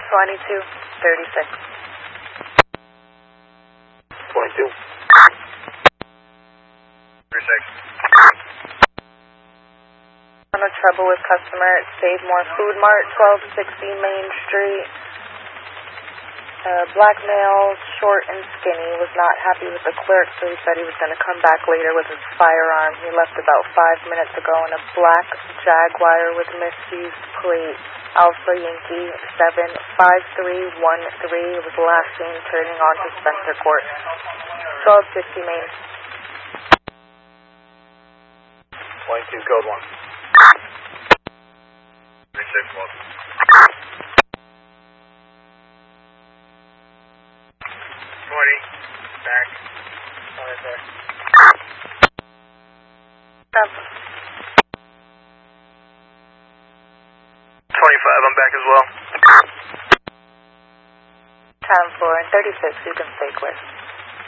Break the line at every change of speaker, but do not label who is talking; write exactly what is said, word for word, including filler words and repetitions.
twenty-two thirty-six.
twenty-two. thirty-six.
On a trouble with customer at Save More Food Mart, twelve sixty Main Street. Uh, black male, short and skinny, was not happy with the clerk, so he said he was going to come back later with his firearm. He left about five minutes ago in a black Jaguar with misused plate, Alpha Yankee seven five three one three. It was last seen turning onto Spencer Court. twelve sixty Main.
twenty-two, code one. thirty-six, one. twenty, back. Right there.
Seven.
twenty-five, I'm back as well.
Time for thirty-six, you can stay clear.